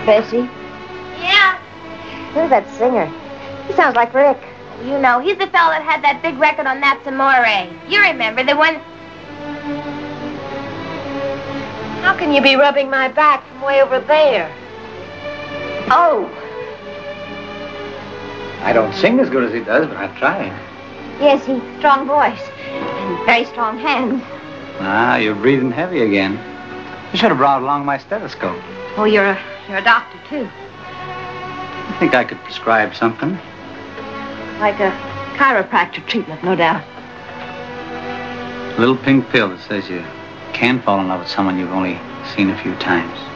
Bessie? Yeah? Who's that singer? He sounds like Rick. You know, he's the fellow that had that big record on That's Amore. You remember, the one... How can you be rubbing my back from way over there? Oh. I don't sing as good as he does, but I'm trying. Yes, he's strong voice. And very strong hands. Ah, you're breathing heavy again. You should have brought along my stethoscope. Oh, you're a doctor, too. I think I could prescribe something. Like a chiropractor treatment, no doubt. A little pink pill that says you can fall in love with someone you've only seen a few times.